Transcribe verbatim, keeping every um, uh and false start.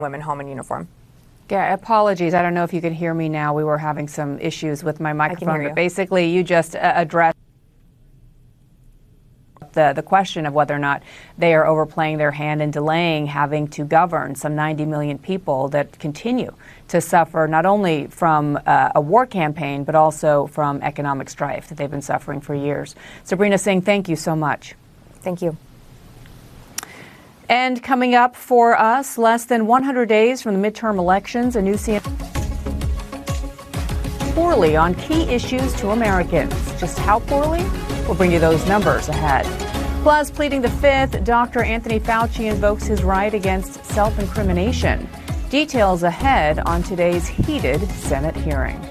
women home in uniform. Yeah, apologies. I don't know if you can hear me now. We were having some issues with my microphone, but basically you just uh, addressed the, the question of whether or not they are overplaying their hand and delaying having to govern some ninety million people that continue to suffer not only from uh, a war campaign, but also from economic strife that they've been suffering for years. Sabrina Singh, thank you so much. Thank you. And coming up for us, less than one hundred days from the midterm elections, a new C N N poorly on key issues to Americans. Just how poorly? We'll bring you those numbers ahead. Plus, pleading the fifth, Doctor Anthony Fauci invokes his right against self-incrimination. Details ahead on today's heated Senate hearing.